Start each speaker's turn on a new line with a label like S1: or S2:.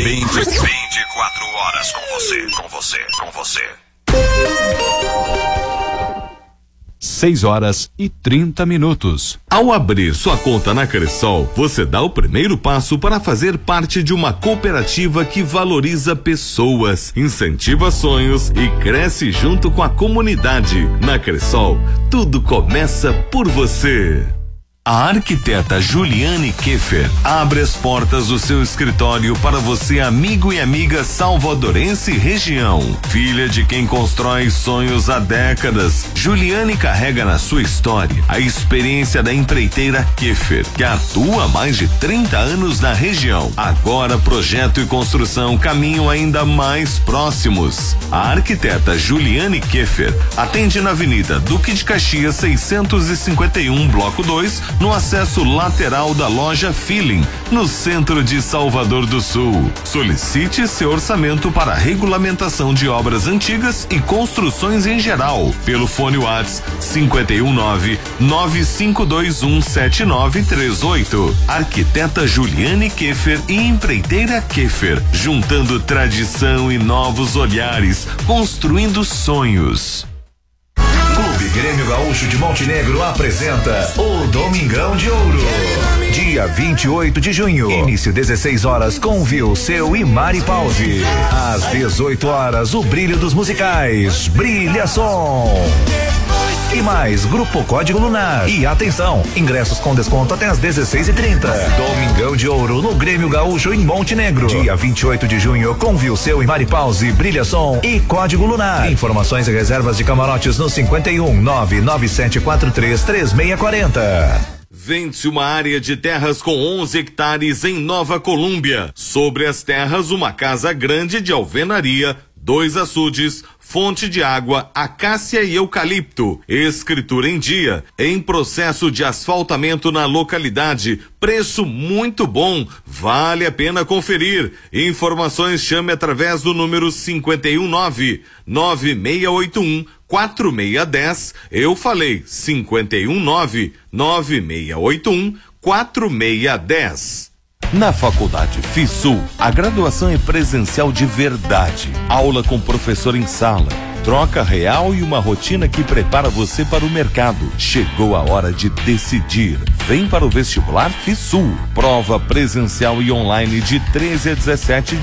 S1: 24 horas com você.
S2: 6h30.
S3: Ao abrir sua conta na Cressol, você dá o primeiro passo para fazer parte de uma cooperativa que valoriza pessoas, incentiva sonhos e cresce junto com a comunidade. Na Cressol, tudo começa por você. A arquiteta Juliane Keffer abre as portas do seu escritório para você, amigo e amiga salvadorense e região. Filha de quem constrói sonhos há décadas, Juliane carrega na sua história a experiência da empreiteira Keffer, que atua há mais de 30 anos na região. Agora, projeto e construção caminham ainda mais próximos. A arquiteta Juliane Keffer atende na Avenida Duque de Caxias 651, Bloco 2, no acesso lateral da loja Feeling, no centro de Salvador do Sul. Solicite seu orçamento para regulamentação de obras antigas e construções em geral, pelo fone WhatsApp 519-9521-7938. Arquiteta Juliane Keffer e empreiteira Keffer, juntando tradição e novos olhares, construindo sonhos.
S4: Clube Grêmio Gaúcho de Montenegro apresenta o Domingão de Ouro. Dia 28 de junho, início 16 horas com Vilseu e Mari Pause. Às 18 horas, o brilho dos musicais, Brilha Som. E mais, Grupo Código Lunar. E atenção, ingressos com desconto até às 16h30. Domingão de Ouro no Grêmio Gaúcho em Montenegro. Dia 28 de junho com Vilseu e Mari Pause, Brilha Som e Código Lunar. Informações e reservas de camarotes no 51-997433640.
S3: Vende-se uma área de terras com 11 hectares em Nova Colômbia. Sobre as terras, uma casa grande de alvenaria, 2 açudes, fonte de água, acácia e eucalipto. Escritura em dia. Em processo de asfaltamento na localidade. Preço muito bom. Vale a pena conferir. Informações, chame através do número 519-9681-4610. Eu falei 519-9681-4610.
S2: Na Faculdade FISUL, a graduação é presencial de verdade. Aula com professor em sala, troca real e uma rotina que prepara você para o mercado. Chegou a hora de decidir. Vem para o vestibular FISUL. Prova presencial e online de 13 a 17